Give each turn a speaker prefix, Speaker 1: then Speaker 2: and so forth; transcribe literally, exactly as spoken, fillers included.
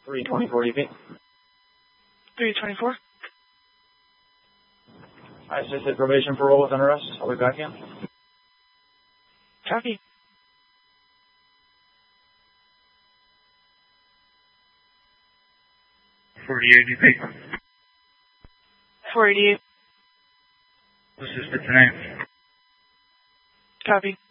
Speaker 1: three twenty-four D P.
Speaker 2: three twenty-four.
Speaker 1: I assisted probation parole within arrest. I'll be back in.
Speaker 2: Copy.
Speaker 3: forty-eight D P.
Speaker 2: four eighty-eight.
Speaker 3: Assisted tonight.
Speaker 2: Copy.